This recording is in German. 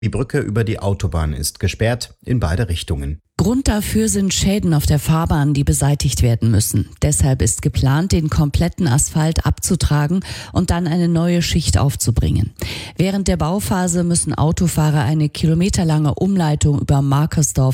Die Brücke über die Autobahn ist gesperrt in beide Richtungen. Grund dafür sind Schäden auf der Fahrbahn, die beseitigt werden müssen. Deshalb ist geplant, den kompletten Asphalt abzutragen und dann eine neue Schicht aufzubringen. Während der Bauphase müssen Autofahrer eine kilometerlange Umleitung über Markersdorf